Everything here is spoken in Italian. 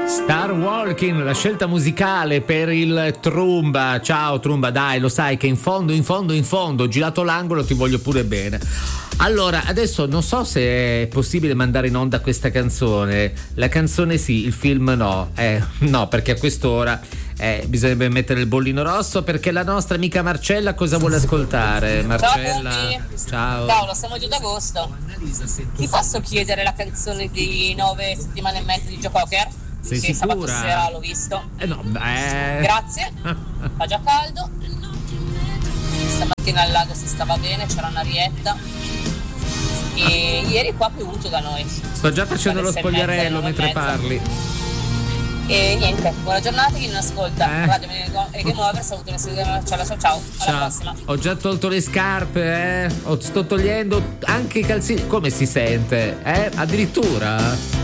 Star Walking, la scelta musicale per il Trumba. Ciao Trumba, dai, lo sai che in fondo, girato l'angolo, ti voglio pure bene. Allora, adesso non so se è possibile mandare in onda questa canzone. La canzone sì, il film no. No, perché a quest'ora bisognerebbe mettere il bollino rosso, perché la nostra amica Marcella cosa vuole ascoltare? Marcella, ciao. Cavolo, siamo giù d'agosto. Ti posso chiedere la canzone di 9 settimane e mezzo di Joe Cocker? Sei sì, sicura? sabato sera l'ho visto. No, Grazie. Fa già caldo. Stamattina al lago si stava bene, c'era un'arietta. E ieri qua ha piovuto da noi. Sto già facendo lo spogliarello mentre parli. E niente, buona giornata, chi non ascolta Radio Game Over, saluto ciao, alla prossima. Ho già tolto le scarpe, sto togliendo anche i calzini. Come si sente? Addirittura?